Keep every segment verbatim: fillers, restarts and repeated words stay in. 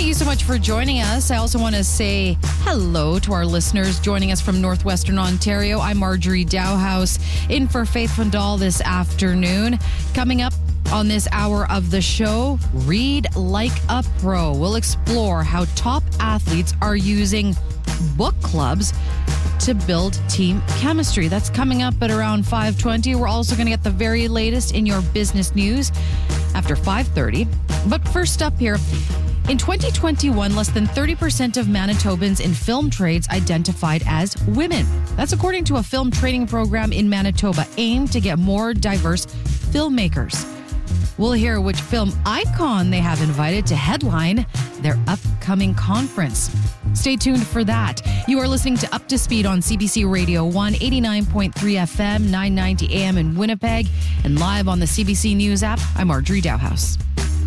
Thank you so much for joining us. I also want to say hello to our listeners joining us from Northwestern Ontario. I'm Marjorie Dowhouse in for Faith Fundal this afternoon. Coming up on this hour of the show, Read Like a Pro. We'll explore how top athletes are using book clubs to build team chemistry. That's coming up at around five twenty. We're also going to get the very latest in your business news after five thirty. But first up here, in twenty twenty-one, less than thirty percent of Manitobans in film trades identified as women. That's according to a film training program in Manitoba aimed to get more diverse filmmakers. We'll hear which film icon they have invited to headline their upcoming conference. Stay tuned for that. You are listening to Up to Speed on C B C Radio one, eighty-nine point three F M, nine ninety A M in Winnipeg, and live on the C B C News app. I'm Marjorie Dowhouse.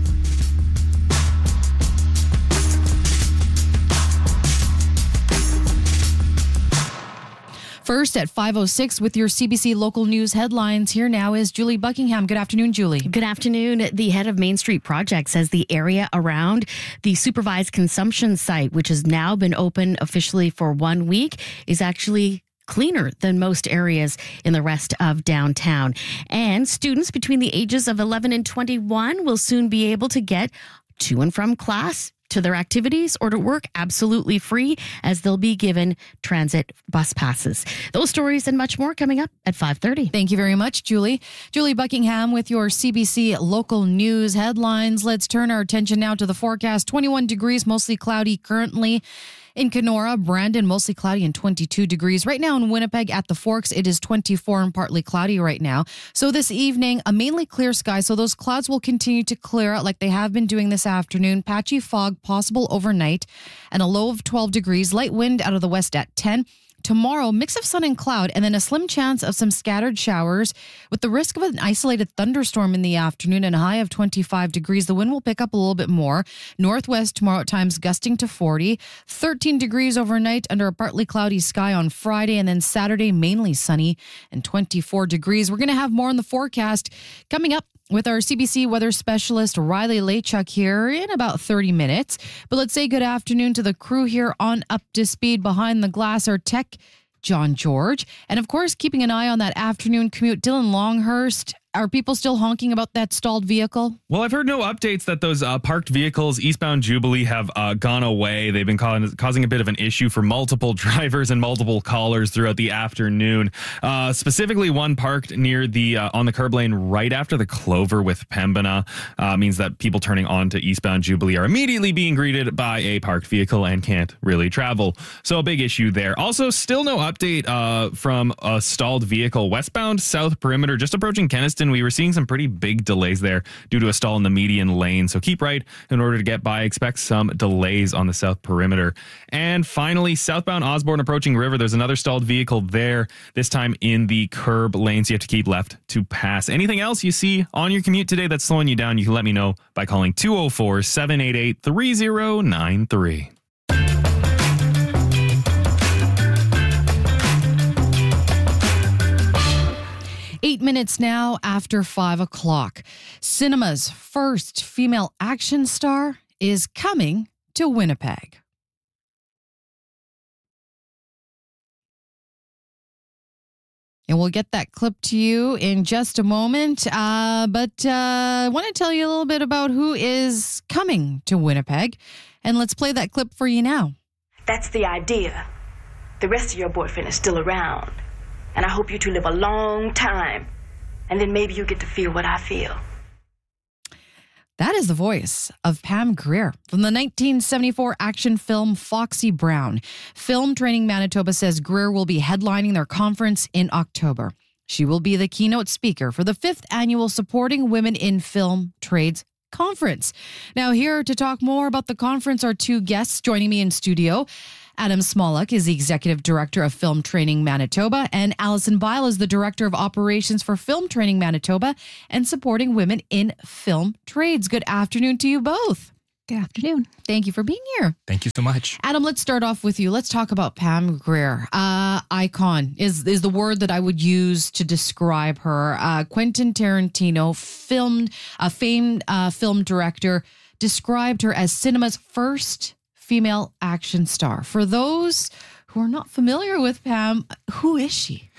First at five oh six with your C B C local news headlines. Here now is Julie Buckingham. Good afternoon, Julie. Good afternoon. The head of Main Street Project says the area around the supervised consumption site, which has now been open officially for one week, is actually cleaner than most areas in the rest of downtown. And students between the ages of eleven and twenty-one will soon be able to get to and from class, to their activities, or to work absolutely free, as they'll be given transit bus passes. Those stories and much more coming up at five thirty. Thank you very much, Julie. Julie Buckingham with your C B C local news headlines. Let's turn our attention now to the forecast. twenty-one degrees, mostly cloudy currently. In Kenora, Brandon, mostly cloudy and twenty-two degrees. Right now in Winnipeg at the Forks, it is twenty-four and partly cloudy right now. So this evening, a mainly clear sky. So those clouds will continue to clear out like they have been doing this afternoon. Patchy fog possible overnight and a low of twelve degrees. Light wind out of the west at ten. Tomorrow, mix of sun and cloud, and then a slim chance of some scattered showers with the risk of an isolated thunderstorm in the afternoon and a high of twenty-five degrees. The wind will pick up a little bit more. Northwest tomorrow at times gusting to forty. thirteen degrees overnight under a partly cloudy sky on Friday, and then Saturday mainly sunny and twenty-four degrees. We're going to have more on the forecast coming up with our C B C weather specialist, Riley Lachuk, here in about thirty minutes. But let's say good afternoon to the crew here on Up to Speed. Behind the glass, our tech, John George. And of course, keeping an eye on that afternoon commute, Dylan Longhurst. Are people still honking about that stalled vehicle? Well, I've heard no updates that those uh, parked vehicles eastbound Jubilee have uh, gone away. They've been causing, causing a bit of an issue for multiple drivers and multiple callers throughout the afternoon. Uh, specifically, one parked near the uh, on the curb lane right after the Clover with Pembina uh, means that people turning onto eastbound Jubilee are immediately being greeted by a parked vehicle and can't really travel. So a big issue there. Also, still no update uh, from a stalled vehicle westbound South Perimeter, just approaching Kenniston. We were seeing some pretty big delays there due to a stall in the median lane. So keep right in order to get by. Expect some delays on the South Perimeter. And finally, southbound Osborne approaching River. There's another stalled vehicle there, this time in the curb lane. So you have to keep left to pass. Anything else you see on your commute today that's slowing you down, you can let me know by calling two oh four, seven eight eight, three oh nine three. Eight minutes now after five o'clock. Cinema's first female action star is coming to Winnipeg. And we'll get that clip to you in just a moment. Uh, but uh, I want to tell you a little bit about who is coming to Winnipeg. And let's play that clip for you now. That's the idea. The rest of your boyfriend is still around. And I hope you two live a long time. And then maybe you get to feel what I feel. That is the voice of Pam Grier from the nineteen seventy-four action film Foxy Brown. Film Training Manitoba says Grier will be headlining their conference in October. She will be the keynote speaker for the fifth annual Supporting Women in Film Trades Conference. Now, here to talk more about the conference are two guests joining me in studio. Adam Smolak is the Executive Director of Film Training Manitoba, and Alison Bile is the Director of Operations for Film Training Manitoba and Supporting Women in Film Trades. Good afternoon to you both. Good afternoon. Thank you for being here. Thank you so much. Adam, let's start off with you. Let's talk about Pam Grier. Uh, icon is, is the word that I would use to describe her. Uh, Quentin Tarantino, filmed, a famed uh, film director, described her as cinema's first female action star. For those who are not familiar with Pam, who is she?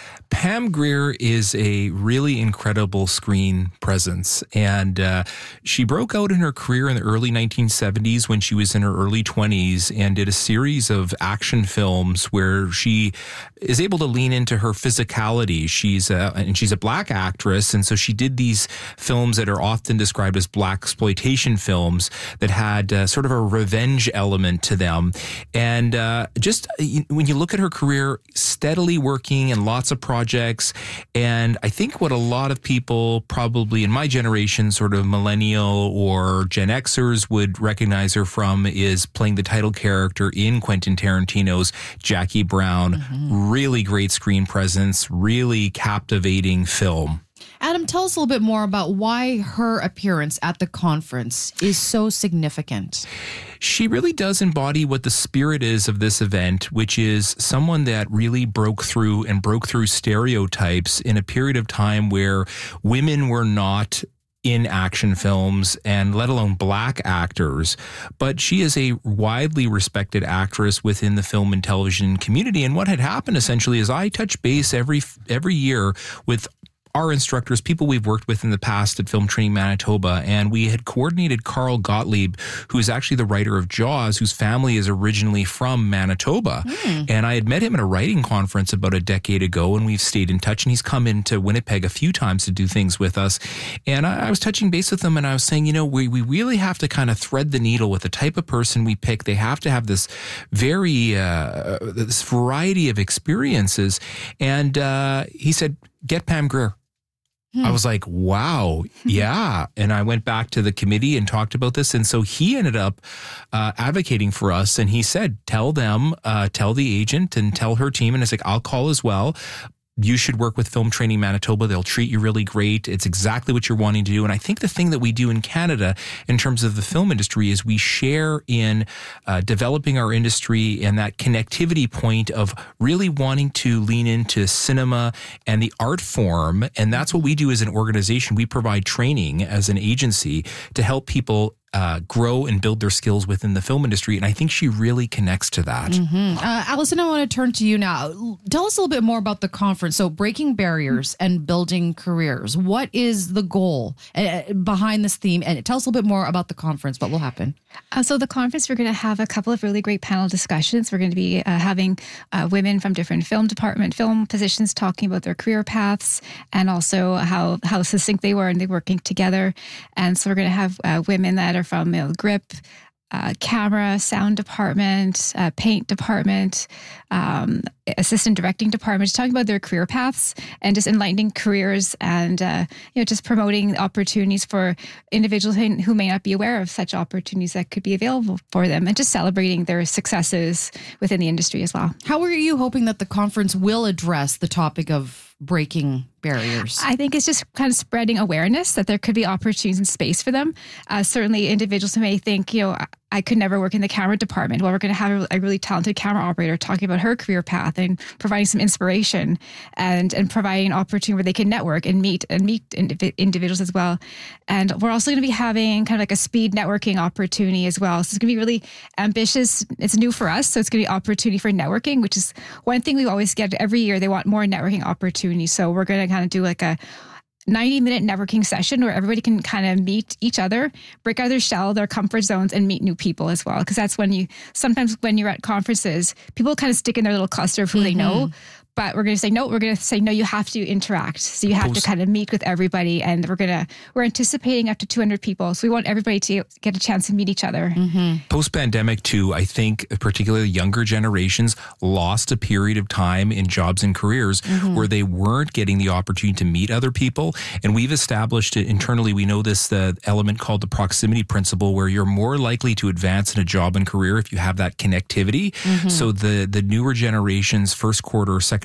Pam Grier is a really incredible screen presence, and uh, she broke out in her career in the early nineteen seventies when she was in her early twenties and did a series of action films where she is able to lean into her physicality. She's a, and she's a black actress, and so she did these films that are often described as black exploitation films that had uh, sort of a revenge element to them. And uh, just when you look at her career, steadily working in lots of projects. Projects. And I think what a lot of people probably in my generation, sort of millennial or Gen Xers, would recognize her from is playing the title character in Quentin Tarantino's Jackie Brown. Mm-hmm. Really great screen presence, really captivating film. Adam, tell us a little bit more about why her appearance at the conference is so significant. She really does embody what the spirit is of this event, which is someone that really broke through and broke through stereotypes in a period of time where women were not in action films, and let alone black actors. But she is a widely respected actress within the film and television community. And what had happened essentially is I touch base every every year with our instructors, people we've worked with in the past at Film Training Manitoba, and we had coordinated Carl Gottlieb, who is actually the writer of Jaws, whose family is originally from Manitoba. Mm. And I had met him at a writing conference about a decade ago, and we've stayed in touch, and he's come into Winnipeg a few times to do things with us. And I, I was touching base with him, and I was saying, you know, we, we really have to kind of thread the needle with the type of person we pick. They have to have this very, uh, this variety of experiences. And uh, he said, get Pam Grier. Hmm. I was like, wow, yeah. And I went back to the committee and talked about this. And so he ended up uh, advocating for us. And he said, tell them, uh, tell the agent and tell her team. And it's like, I'll call as well. You should work with Film Training Manitoba. They'll treat you really great. It's exactly what you're wanting to do. And I think the thing that we do in Canada in terms of the film industry is we share in uh, developing our industry and that connectivity point of really wanting to lean into cinema and the art form. And that's what we do as an organization. We provide training as an agency to help people Uh, grow and build their skills within the film industry. And I think she really connects to that. Mm-hmm. Uh, Allison, I want to turn to you now. Tell us a little bit more about the conference. So breaking barriers and building careers. What is the goal uh, behind this theme? And tell us a little bit more about the conference. What will happen? Uh, so the conference, we're going to have a couple of really great panel discussions. We're going to be uh, having uh, women from different film department, film positions talking about their career paths and also how, how succinct they were and they're working together. And so we're going to have uh, women that are from you know, grip, uh, camera, sound department, uh, paint department, um, assistant directing department, just talking about their career paths and just enlightening careers and, uh, you know, just promoting opportunities for individuals who may not be aware of such opportunities that could be available for them and just celebrating their successes within the industry as well. How are you hoping that the conference will address the topic of breaking barriers? I think it's just kind of spreading awareness that there could be opportunities and space for them. Uh, certainly individuals who may think, you know, I could never work in the camera department. Well, we're going to have a really talented camera operator talking about her career path and providing some inspiration and, and providing an opportunity where they can network and meet and meet indiv- individuals as well. And we're also going to be having kind of like a speed networking opportunity as well. So it's going to be really ambitious. It's new for us. So it's going to be opportunity for networking, which is one thing we always get every year. They want more networking opportunities. So we're going to kind of do like a ninety minute networking session where everybody can kind of meet each other, break out of their shell, their comfort zones, and meet new people as well. Because that's when you, sometimes when you're at conferences, people kind of stick in their little cluster of who mm-hmm. they know. But we're going to say, no, we're going to say, no, you have to interact. So you have Post- to kind of meet with everybody. And we're going to, we're anticipating up to two hundred people. So we want everybody to get a chance to meet each other. Mm-hmm. Post-pandemic too, I think particularly younger generations lost a period of time in jobs and careers mm-hmm. where they weren't getting the opportunity to meet other people. And we've established it internally. We know this the element called the proximity principle, where you're more likely to advance in a job and career if you have that connectivity. Mm-hmm. So the, the newer generations, first quarter or second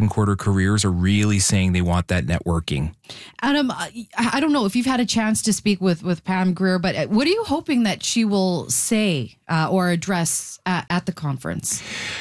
second quarter careers are really saying they want that networking. Adam, I don't know if you've had a chance to speak with, with Pam Grier, but what are you hoping that she will say uh, or address at, at the conference?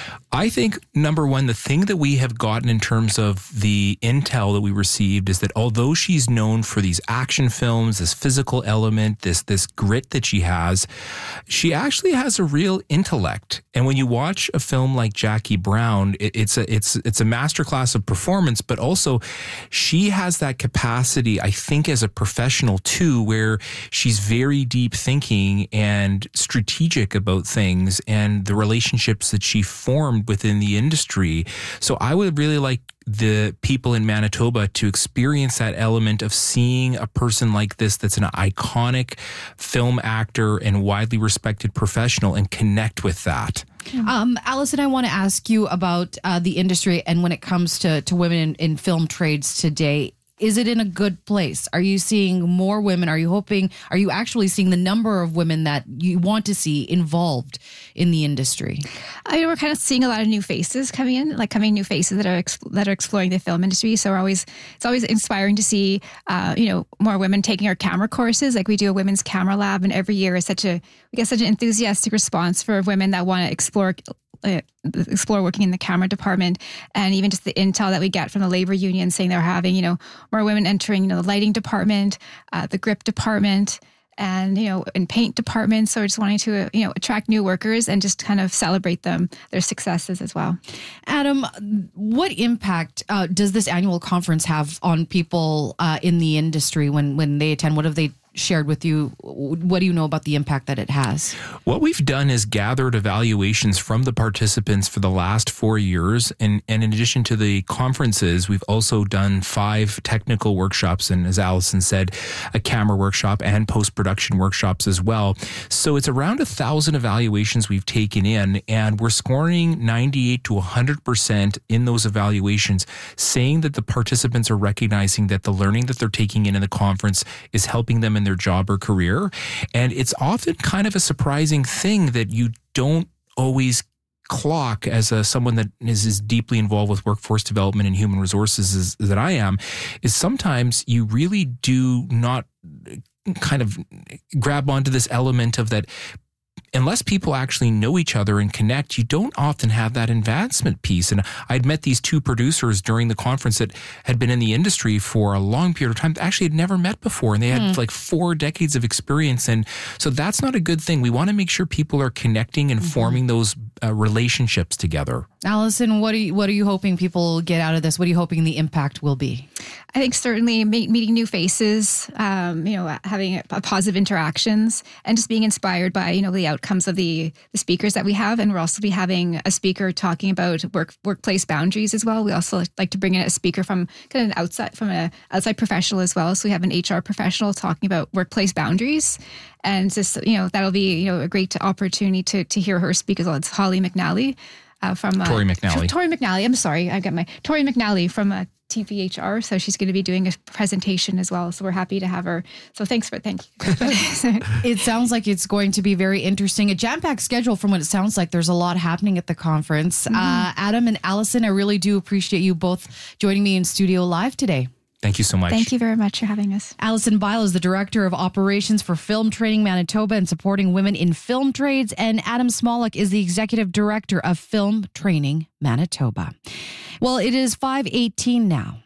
I think, number one, the thing that we have gotten in terms of the intel that we received is that although she's known for these action films, this physical element, this this grit that she has, she actually has a real intellect. And when you watch a film like Jackie Brown, it, it's a it's it's a masterclass of performance, but also she has that capacity, I think, as a professional too, where she's very deep thinking and strategic about things and the relationships that she formed within the industry. So I would really like the people in Manitoba to experience that element of seeing a person like this that's an iconic film actor and widely respected professional and connect with that. Um, Allison, I want to ask you about uh, the industry and when it comes to, to women in, in film trades today. Is it in a good place? Are you seeing more women? Are you hoping, are you actually seeing the number of women that you want to see involved in the industry? I mean, we're kind of seeing a lot of new faces coming in, like coming new faces that are ex- that are exploring the film industry. So we're always, it's always inspiring to see, uh, you know, more women taking our camera courses. Like we do a women's camera lab, and every year is such a, we get such an enthusiastic response for women that want to explore Uh, explore working in the camera department, and even just the intel that we get from the labor union saying they're having, you know, more women entering, you know, the lighting department, uh, the grip department, and, you know, in paint departments. So we're just wanting to, you know, attract new workers and just kind of celebrate them, their successes as well. Adam, what impact uh, does this annual conference have on people uh, in the industry when, when they attend? What have they shared with you? What do you know about the impact that it has? What we've done is gathered evaluations from the participants for the last four years. And, and in addition to the conferences, we've also done five technical workshops. And as Allison said, a camera workshop and post-production workshops as well. So it's around a thousand evaluations we've taken in, and we're scoring ninety-eight to one hundred percent in those evaluations, saying that the participants are recognizing that the learning that they're taking in in the conference is helping them in their job or career. And it's often kind of a surprising thing that you don't always clock as a, someone that is as deeply involved with workforce development and human resources as, that I am, is sometimes you really do not kind of grab onto this element of that. Unless people actually know each other and connect, you don't often have that advancement piece. And I'd met these two producers during the conference that had been in the industry for a long period of time, actually had never met before. And they had mm. like four decades of experience. And so that's not a good thing. We want to make sure people are connecting and mm-hmm. forming those uh, relationships together. Allison, what are you, what are you hoping people get out of this? What are you hoping the impact will be? I think certainly meet, meeting new faces, um, you know, having a, a positive interactions, and just being inspired by, you know, the outcomes of the, the speakers that we have. And we'll also be having a speaker talking about work workplace boundaries as well. We also like to bring in a speaker from kind of an outside from an outside professional as well. So we have an H R professional talking about workplace boundaries. And just, you know, that'll be, you know, a great opportunity to to hear her speak as well. It's Holly McNally uh, from uh, Tori McNally. Tori McNally. I'm sorry, I got my Tori McNally from uh, T V H R. So she's going to be doing a presentation as well. So we're happy to have her. So thanks for thank you. It sounds like it's going to be very interesting. A jam-packed schedule from what it sounds like. There's a lot happening at the conference. Mm-hmm. Uh, Adam and Allison, I really do appreciate you both joining me in studio live today. Thank you so much. Thank you very much for having us. Allison Beil is the Director of Operations for Film Training Manitoba and supporting women in film trades. And Adam Smolak is the Executive Director of Film Training Manitoba. Well, it is five eighteen now.